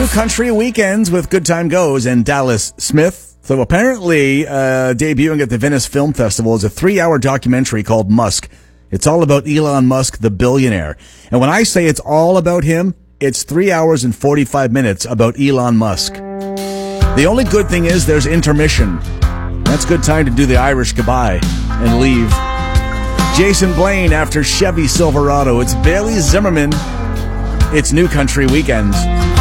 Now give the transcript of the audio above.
New Country Weekends with Good Time Goes and Dallas Smith. So apparently, debuting at the Venice Film Festival is a 3-hour documentary called Musk. It's all about Elon Musk, the billionaire. And when I say it's all about him, it's 3 hours and 45 minutes about Elon Musk. The only good thing is there's intermission. That's good time to do the Irish goodbye and leave. Jason Blaine after Chevy Silverado. It's Bailey Zimmerman. It's New Country Weekends.